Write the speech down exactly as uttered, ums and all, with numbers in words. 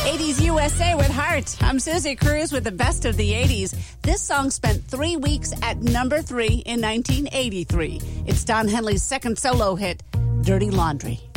eighties U S A with Heart. I'm Susie Cruz with the best of the eighties. This song spent three weeks at number three in nineteen eighty-three. It's Don Henley's second solo hit, Dirty Laundry.